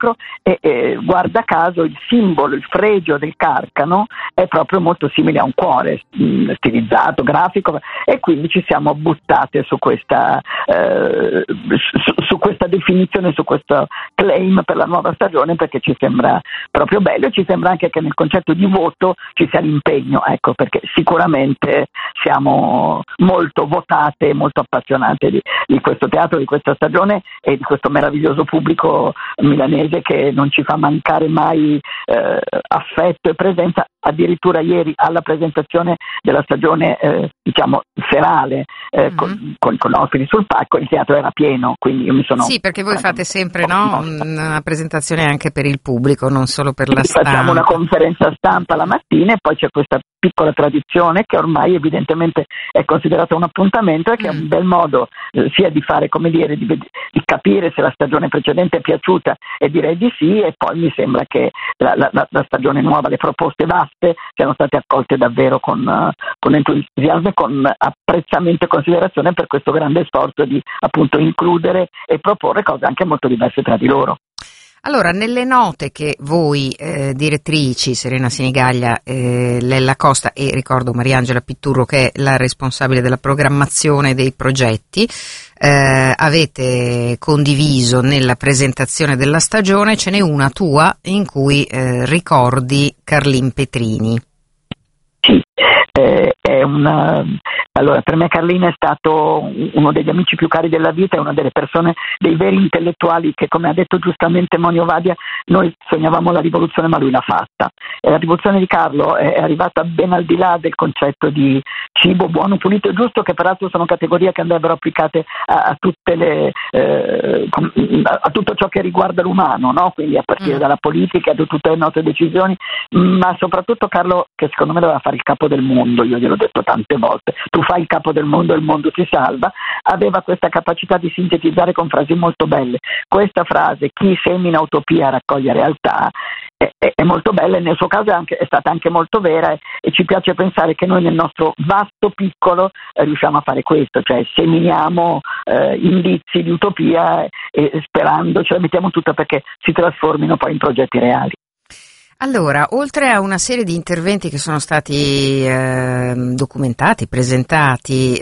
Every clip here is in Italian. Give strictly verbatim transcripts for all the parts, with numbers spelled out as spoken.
sacro e, e guarda caso il simbolo, il fregio del Carcano è proprio molto simile a un cuore, mh, stilizzato, grafico, e quindi ci siamo buttate su questa, eh, su, su questa definizione, su questo claim per la nuova stagione, perché ci sembra proprio bello e ci sembra anche che nel concetto di voto ci sia l'impegno, ecco, perché sicuramente siamo molto votate, molto appassionate di, di questo teatro, di questa stagione e di questo meraviglioso pubblico milanese che non ci fa mancare mai eh, affetto e presenza. Addirittura ieri alla presentazione della stagione eh, diciamo serale eh, mm-hmm. con, con, con ospiti sul palco, il teatro era pieno, quindi io mi sono... Sì, perché voi fate sempre, no, una presentazione anche per il pubblico, non solo per la stampa. Facciamo una conferenza stampa la mattina e poi c'è questa piccola tradizione che ormai evidentemente è considerata un appuntamento e che mm. è un bel modo eh, sia di fare, come dire, di, di capire se la stagione precedente è piaciuta, e direi di sì, e poi mi sembra che la, la, la stagione nuova, le proposte vaste siano state accolte davvero con, uh, con entusiasmo e con apprezzamento e considerazione per questo grande sforzo di appunto includere e proporre cose anche molto diverse tra di loro. Allora, nelle note che voi eh, direttrici, Serena Sinigaglia, eh, Lella Costa e ricordo Mariangela Pitturro che è la responsabile della programmazione dei progetti, eh, avete condiviso nella presentazione della stagione, ce n'è una tua in cui eh, ricordi Carlin Petrini. Sì, eh, è una... Allora, per me Carlin è stato uno degli amici più cari della vita, è una delle persone, dei veri intellettuali che, come ha detto giustamente Monio Vadia, noi sognavamo la rivoluzione ma lui l'ha fatta. E la rivoluzione di Carlo è arrivata ben al di là del concetto di cibo buono, pulito e giusto, che peraltro sono categorie che andrebbero applicate a, a tutte le eh, a tutto ciò che riguarda l'umano, no? Quindi a partire mm. dalla politica, da tutte le nostre decisioni, ma soprattutto Carlo, che secondo me doveva fare il capo del mondo, io gliel'ho detto tante volte, tu fai il capo del mondo e il mondo si salva, aveva questa capacità di sintetizzare con frasi molto belle. Questa frase, chi semina utopia raccoglie realtà, è, è, è molto bella e nel suo caso è, anche, è stata anche molto vera, e, e ci piace pensare che noi nel nostro vasto piccolo eh, riusciamo a fare questo, cioè seminiamo eh, indizi di utopia e, e sperando, ce la mettiamo tutta perché si trasformino poi in progetti reali. Allora, oltre a una serie di interventi che sono stati eh, documentati, presentati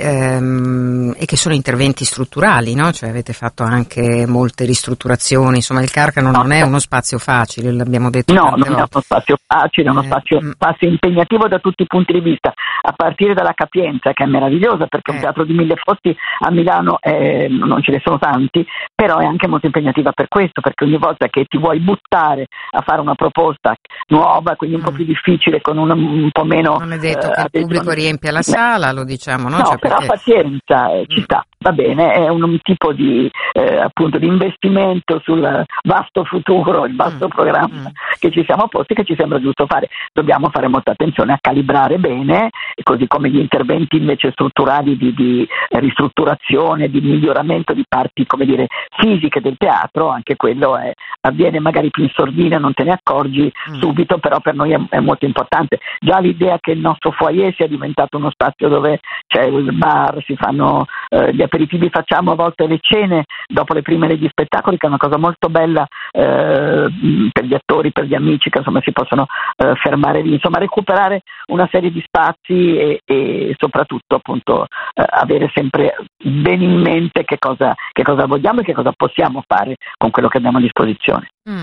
ehm, e che sono interventi strutturali, no? Cioè avete fatto anche molte ristrutturazioni, insomma il Carcano non è uno spazio facile, l'abbiamo detto no, tante non volte. è uno spazio facile, è uno eh, spazio, mm. spazio impegnativo da tutti i punti di vista, a partire dalla capienza, che è meravigliosa perché eh. un teatro di mille posti a Milano eh, non ce ne sono tanti, però è anche molto impegnativa per questo, perché ogni volta che ti vuoi buttare a fare una proposta nuova, quindi un mm. po' più difficile, con un, un po' meno... Non è detto eh, che il pubblico riempia la sala, lo diciamo, no? No, Cioè però perché... pazienza, eh, ci sta, va bene, è un, un tipo di eh, appunto di investimento sul vasto futuro, il vasto mm. programma mm. che ci siamo posti, che ci sembra giusto fare. Dobbiamo fare molta attenzione a calibrare bene, così come gli interventi invece strutturali di, di ristrutturazione, di miglioramento di parti, come dire, fisiche del teatro, anche quello è, avviene magari più in sordina, non te ne accorgi mm. subito, però per noi è, è molto importante. Già l'idea che il nostro foyer sia diventato uno spazio dove c'è il bar, si fanno eh, gli aperitivi, facciamo a volte le cene dopo le prime degli spettacoli, che è una cosa molto bella eh, per gli attori, per gli amici che insomma si possono eh, fermare lì, insomma recuperare una serie di spazi e, e soprattutto appunto eh, avere sempre bene in mente che cosa, che cosa vogliamo e che cosa possiamo fare con quello che abbiamo a disposizione. Mm.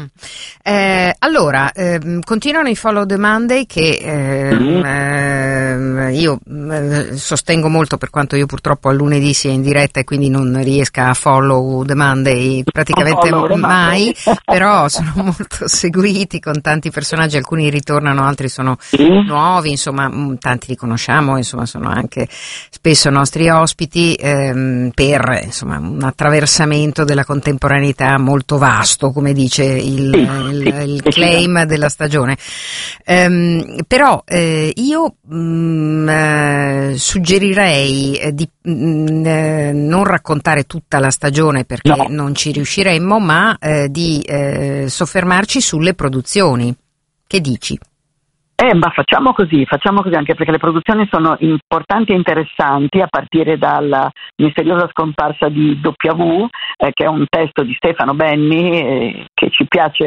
Eh, allora, eh, continuano i Follow the Monday che eh, mm. eh, io eh, sostengo molto, per quanto io purtroppo al lunedì sia in diretta e quindi non riesca a follow the Monday praticamente follow mai, però sono molto seguiti con tanti personaggi, alcuni ritornano, altri sono mm. nuovi, insomma tanti li conosciamo, insomma sono anche spesso nostri ospiti ehm, per insomma un attraversamento della contemporaneità molto vasto, come dice il, sì, il, sì, il claim della stagione. Um, però eh, io um, eh, suggerirei eh, di mh, eh, non raccontare tutta la stagione perché no. non ci riusciremmo, ma eh, di eh, soffermarci sulle produzioni. Che dici? Eh, ma facciamo così, facciamo così anche perché le produzioni sono importanti e interessanti, a partire dalla misteriosa scomparsa di W, eh, che è un testo di Stefano Benni, eh, che ci piace